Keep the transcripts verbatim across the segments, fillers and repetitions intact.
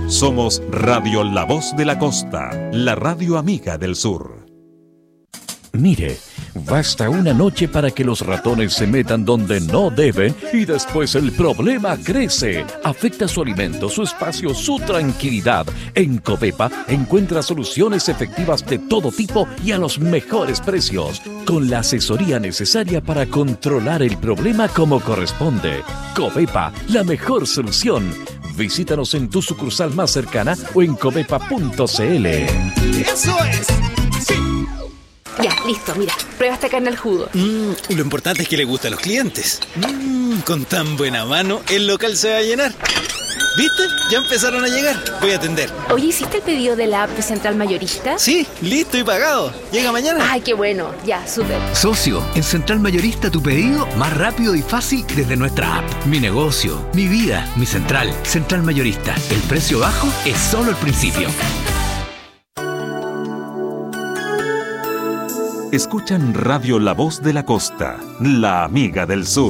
Somos Radio La Voz de la Costa, la radio amiga del sur. Mire, basta una noche para que los ratones se metan donde no deben y después el problema crece. Afecta su alimento, su espacio, su tranquilidad. En Covepa encuentra soluciones efectivas de todo tipo y a los mejores precios, con la asesoría necesaria para controlar el problema como corresponde. Covepa, la mejor solución. Visítanos en tu sucursal más cercana o en covepa punto c l. ¡Eso es! ¡Sí! Ya, listo, mira, prueba esta carne al jugo. Mm, lo importante es que le gusta a los clientes. Mm, con tan buena mano, el local se va a llenar. ¿Viste? Ya empezaron a llegar. Voy a atender. Oye, ¿hiciste el pedido de la app de Central Mayorista? Sí, listo y pagado. ¿Llega mañana? Ay, qué bueno. Ya, súper. Socio, en Central Mayorista tu pedido más rápido y fácil desde nuestra app. Mi negocio, mi vida, mi central. Central Mayorista. El precio bajo es solo el principio. Escuchan Radio La Voz de la Costa, la amiga del sur.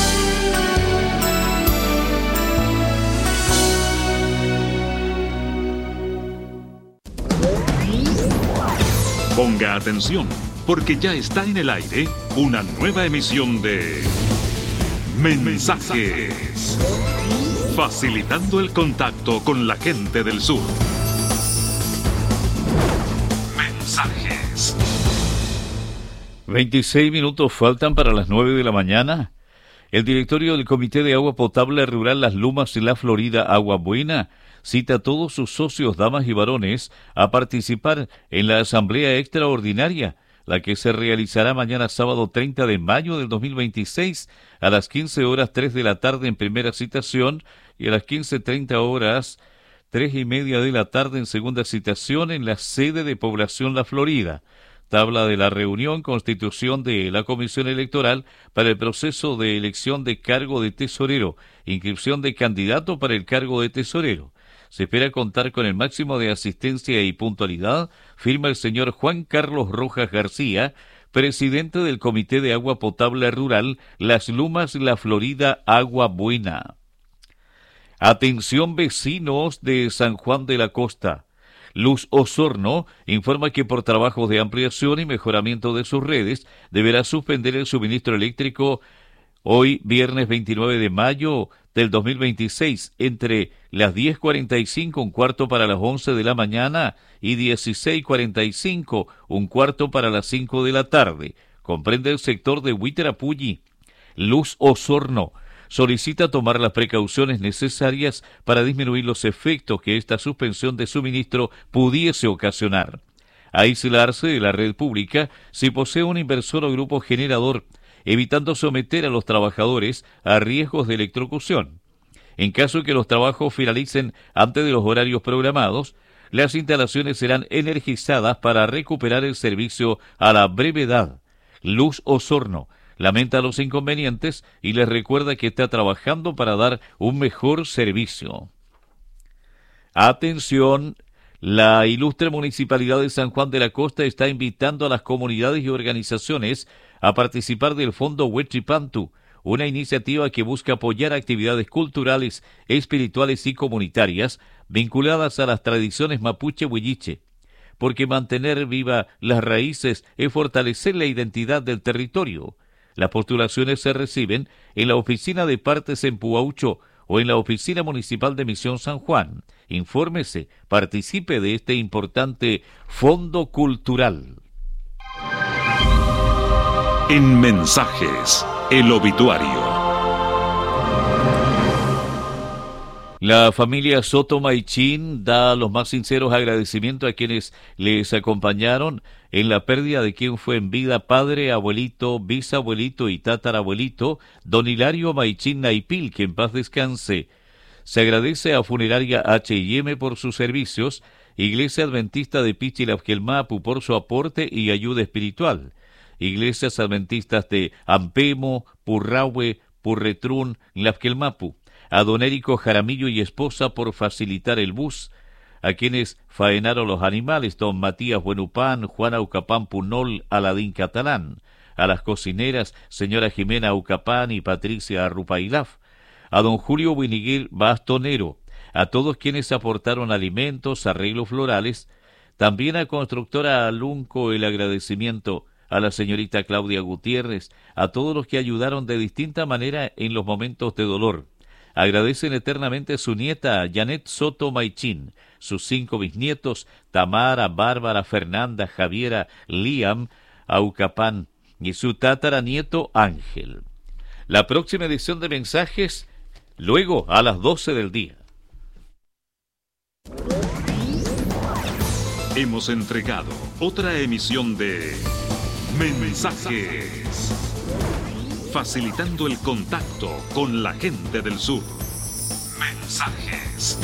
Ponga atención, porque ya está en el aire una nueva emisión de Mensajes, facilitando el contacto con la gente del sur. Mensajes. veintiséis minutos faltan para las nueve de la mañana. El directorio del Comité de Agua Potable Rural Las Lumas y La Florida Agua Buena cita a todos sus socios, damas y varones, a participar en la Asamblea Extraordinaria, la que se realizará mañana sábado treinta de mayo del dos mil veintiséis a las quince horas tres de la tarde en primera citación y a las quince treinta horas tres y media de la tarde en segunda citación en la sede de Población La Florida. Tabla de la reunión, constitución de la Comisión Electoral para el proceso de elección de cargo de tesorero, inscripción de candidato para el cargo de tesorero. Se espera contar con el máximo de asistencia y puntualidad, firma el señor Juan Carlos Rojas García, presidente del Comité de Agua Potable Rural Las Lumas La Florida Agua Buena. Atención vecinos de San Juan de la Costa. Luz Osorno informa que por trabajos de ampliación y mejoramiento de sus redes deberá suspender el suministro eléctrico hoy, viernes veintinueve de mayo del dos mil veintiséis, entre las diez cuarenta y cinco, un cuarto para las once de la mañana, y dieciséis cuarenta y cinco, un cuarto para las cinco de la tarde. Comprende el sector de Huitrapulli. Luz Osorno solicita tomar las precauciones necesarias para disminuir los efectos que esta suspensión de suministro pudiese ocasionar. Aislarse de la red pública si posee un inversor o grupo generador, evitando someter a los trabajadores a riesgos de electrocución. En caso que los trabajos finalicen antes de los horarios programados, las instalaciones serán energizadas para recuperar el servicio a la brevedad. Luz Osorno lamenta los inconvenientes y les recuerda que está trabajando para dar un mejor servicio. Atención, la ilustre Municipalidad de San Juan de la Costa está invitando a las comunidades y organizaciones a participar del Fondo Huechipantu, una iniciativa que busca apoyar actividades culturales, espirituales y comunitarias vinculadas a las tradiciones mapuche-huilliche, porque mantener viva las raíces es fortalecer la identidad del territorio. Las postulaciones se reciben en la oficina de partes en Puaucho o en la oficina municipal de Misión San Juan. Infórmese, participe de este importante fondo cultural. En Mensajes, el obituario. La familia Soto Maichín da los más sinceros agradecimientos a quienes les acompañaron en la pérdida de quien fue en vida padre, abuelito, bisabuelito y tatarabuelito, don Hilario Maichín Naipil, que en paz descanse. Se agradece a Funeraria H y M por sus servicios, Iglesia Adventista de Pichilapquelmapu por su aporte y ayuda espiritual, Iglesias Adventistas de Ampemo, Purrahue, Purretrún, Lapquelmapu, a don Érico Jaramillo y esposa por facilitar el bus, a quienes faenaron los animales, don Matías Buenupán, Juan Aucapán Punol, Aladín Catalán, a las cocineras, señora Jimena Aucapán y Patricia Arrupailaf, a don Julio Winiguil Bastonero, a todos quienes aportaron alimentos, arreglos florales, también a Constructora Alunco el agradecimiento, a la señorita Claudia Gutiérrez, a todos los que ayudaron de distinta manera en los momentos de dolor. Agradecen eternamente su nieta Janet Soto Maichín, sus cinco bisnietos Tamara, Bárbara, Fernanda, Javiera, Liam, Aucapán y su tataranieto Ángel. La próxima edición de mensajes, luego a las doce del día. Hemos entregado otra emisión de Mensajes, facilitando el contacto con la gente del sur. Mensajes.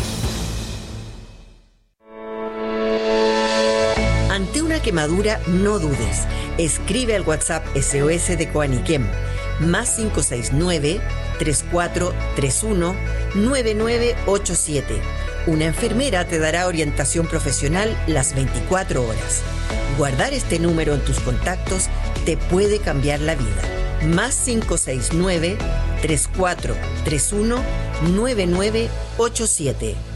Ante una quemadura, no dudes. Escribe al WhatsApp S O S de Coaniquem, más cinco seis nueve, tres cuatro tres uno, nueve nueve ocho siete. Una enfermera te dará orientación profesional las veinticuatro horas. Guardar este número en tus contactos te puede cambiar la vida. Más cinco seis nueve, tres cuatro tres uno, nueve nueve ocho siete.